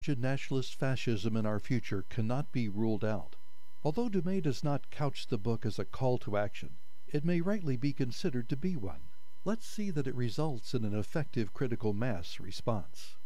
Nationalist fascism in our future cannot be ruled out. Although Dumas does not couch the book as a call to action, it may rightly be considered to be one. Let's see that it results in an effective critical mass response.